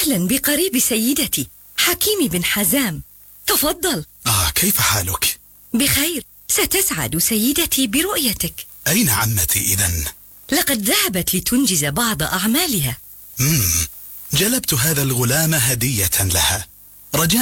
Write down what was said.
أهلا بقريب سيدتي حكيم بن حزام، تفضل. كيف حالك؟ بخير، ستسعد سيدتي برؤيتك. أين عمتي إذن؟ لقد ذهبت لتنجز بعض أعمالها. جلبت هذا الغلام هدية لها، رجاء